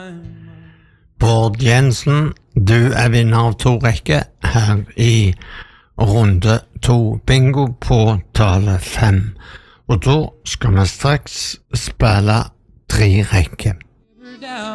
Bård Jensen, du vinner av 2 rekker her i runde 2 bingo på tale 5. Og da skal vi straks spille 3 rekker.